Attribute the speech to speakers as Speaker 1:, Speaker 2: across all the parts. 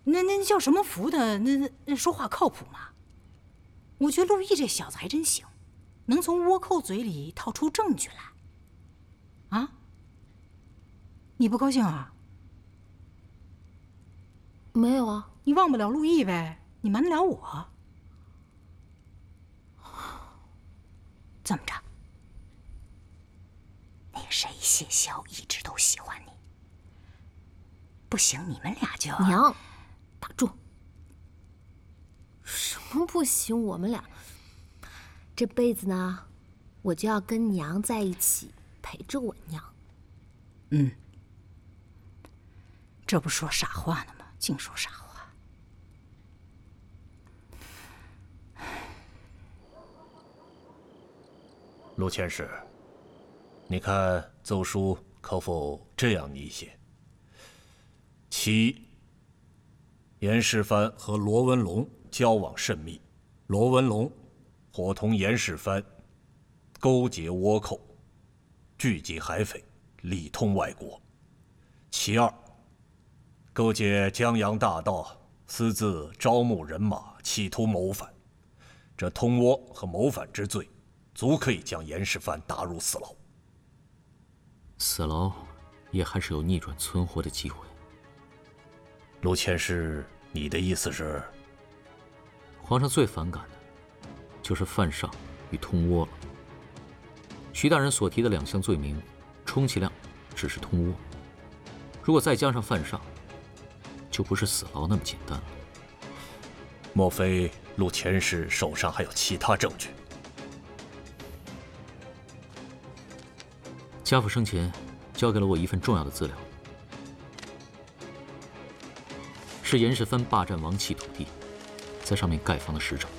Speaker 1: 那叫什么福的？那说话靠谱吗？我觉得陆毅这小子还真行，能从倭寇嘴里套出证据来。啊？你不高兴啊？
Speaker 2: 没有啊。
Speaker 1: 你忘不了陆毅呗，你瞒得了我？这么着，那谁谢霄一直都喜欢你，不行，你们俩就……
Speaker 2: 娘，打住！什么不行？我们俩这辈子呢，我就要跟娘在一起，陪着我娘。
Speaker 1: 嗯，这不说傻话呢吗？净说傻话。
Speaker 3: 陆佥使，你看奏书可否这样拟写？其严世蕃和罗文龙交往甚密，罗文龙伙同严世蕃勾结倭寇，聚集海匪，力通外国。其二，勾结江洋大盗，私自招募人马，企图谋反。这通倭和谋反之罪，足可以将严世蕃打入死牢。
Speaker 4: 死牢也还是有逆转存活的机会。
Speaker 3: 陆佥使，你的意思是？
Speaker 4: 皇上最反感的就是犯上与通倭了。徐大人所提的2项罪名，充其量只是通倭，如果再加上犯上，就不是死牢那么简单了。
Speaker 3: 莫非陆佥使手上还有其他证据？
Speaker 4: 家父生前交给了我一份重要的资料，是严世蕃霸占王气土地，在上面盖房的实证。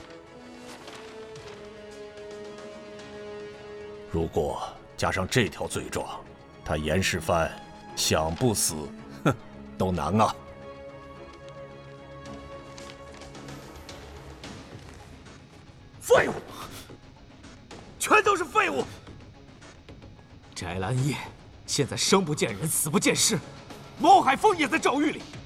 Speaker 3: 如果加上这条罪状，他严世蕃想不死，哼，都难啊！
Speaker 5: 废物，全都是废物！
Speaker 6: 翟兰叶现在生不见人，死不见尸，毛海峰也在诏狱里。